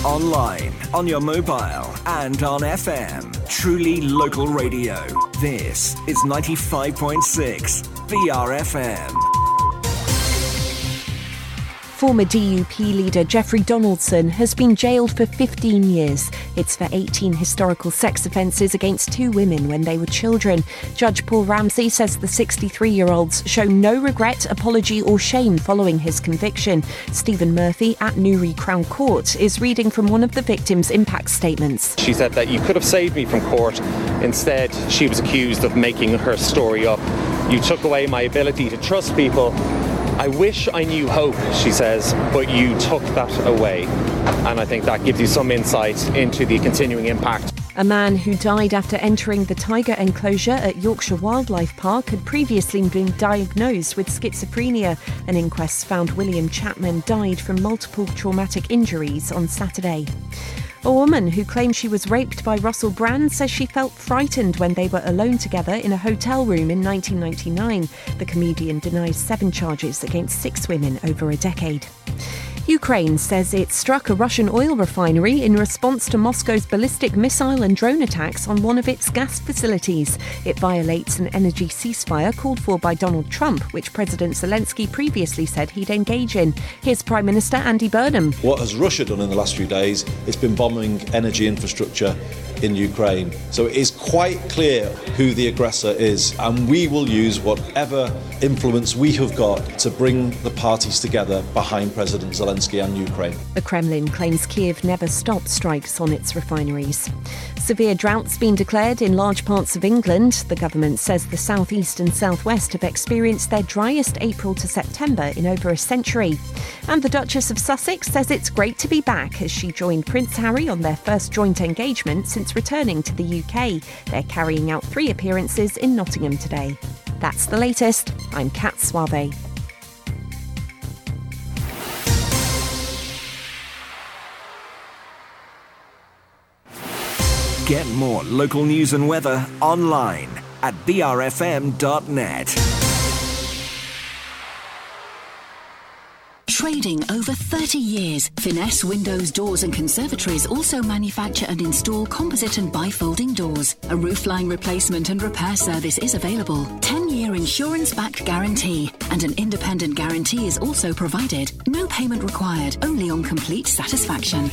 online, on your mobile, and on FM. Truly local radio. This is 95.6 BRFM. Former DUP leader Jeffrey Donaldson has been jailed for 15 years. It's for 18 historical sex offences against 2 women when they were children. Judge Paul Ramsey says the 63-year-old's show no regret, apology or shame following his conviction. Stephen Murphy at Newry Crown Court is reading from one of the victims' impact statements. She said that you could have saved me from court. Instead, she was accused of making her story up. You took away my ability to trust people. I wish I knew hope, she says, but you took that away. And I think that gives you some insight into the continuing impact. A man who died after entering the tiger enclosure at Yorkshire Wildlife Park had previously been diagnosed with schizophrenia. An inquest found William Chapman died from multiple traumatic injuries on Saturday. A woman who claims she was raped by Russell Brand says she felt frightened when they were alone together in a hotel room in 1999. The comedian denies 7 charges against 6 women over a decade. Ukraine says it struck a Russian oil refinery in response to Moscow's ballistic missile and drone attacks on one of its gas facilities. It violates an energy ceasefire called for by Donald Trump, which President Zelensky previously said he'd engage in. Here's Prime Minister Andy Burnham. What has Russia done in the last few days? It's been bombing energy infrastructure in Ukraine. So it is quite clear who the aggressor is, and we will use whatever influence we have got to bring the parties together behind President Zelensky and Ukraine. The Kremlin claims Kiev never stopped strikes on its refineries. Severe drought's been declared in large parts of England. The government says the southeast and southwest have experienced their driest April to September in over a century. And the Duchess of Sussex says it's great to be back as she joined Prince Harry on their first joint engagement since returning to the UK. They're carrying out 3 appearances in Nottingham today. That's the latest. I'm Kat Suave. Get more local news and weather online at brfm.net. Trading over 30 years, Finesse Windows, Doors and Conservatories also manufacture and install composite and bifolding doors. A roofline replacement and repair service is available. 10-year insurance-backed guarantee and an independent guarantee is also provided. No payment required, only on complete satisfaction.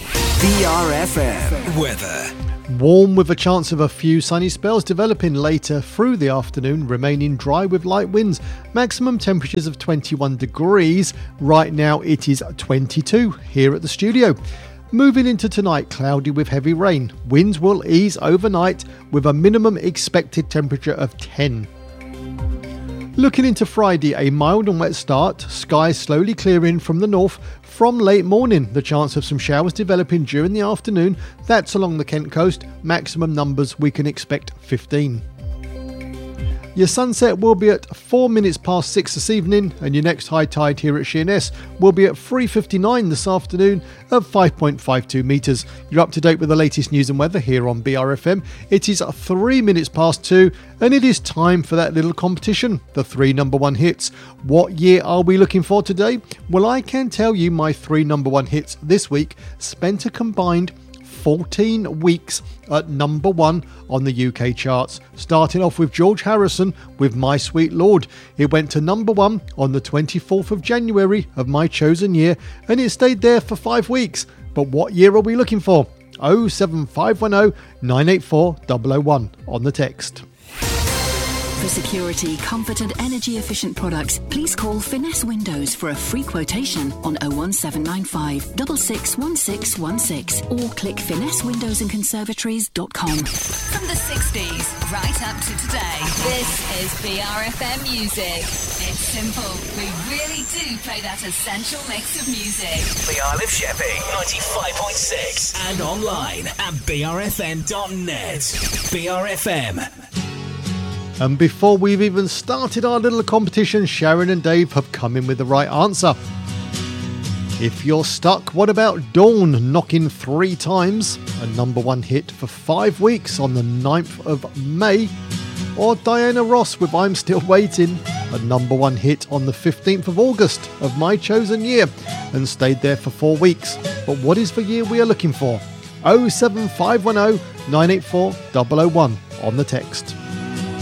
BRFM weather. Warm with a chance of a few sunny spells developing later through the afternoon, remaining dry with light winds. Maximum temperatures of 21 degrees. Right now it is 22 here at the studio. Moving into tonight, cloudy with heavy rain. Winds will ease overnight with a minimum expected temperature of 10. Looking into Friday, a mild and wet start, skies slowly clearing from the north from late morning. The chance of some showers developing during the afternoon. That's along the Kent coast. Maximum numbers we can expect 15. Your sunset will be at 4 minutes past 6 this evening, and your next high tide here at Sheerness will be at 3:59 this afternoon at 5.52 metres. You're up to date with the latest news and weather here on BRFM. It is 3 minutes past 2, and it is time for that little competition, the 3 number 1 hits. What year are we looking for today? Well, I can tell you my 3 number 1 hits this week spent a combined 14 weeks at number 1 on the UK charts. Starting off with George Harrison with My Sweet Lord. It went to number 1 on the 24th of January of my chosen year, and it stayed there for 5 weeks. But what year are we looking for? 07510 984 001 on the text. For security, comfort and energy efficient products, please call Finesse Windows for a free quotation on 01795 661616 or click finessewindowsandconservatories.com. From the 60s right up to today, this is BRFM Music. It's simple. We really do play that essential mix of music. The Isle of Sheppey, 95.6 and online at brfm.net. BRFM. And before we've even started our little competition, Sharon and Dave have come in with the right answer. If you're stuck, what about Dawn knocking 3 times? A number 1 hit for 5 weeks on the 9th of May. Or Diana Ross with I'm Still Waiting, a number 1 hit on the 15th of August of my chosen year and stayed there for 4 weeks. but what is the year we are looking for? 07510 984 001 on the text.